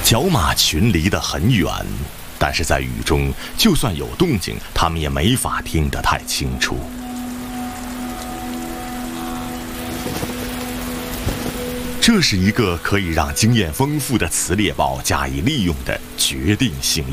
角马群离得很远，但是在雨中，就算有动静，它们也没法听得太清楚。这是一个可以让经验丰富的雌猎豹加以利用的决定性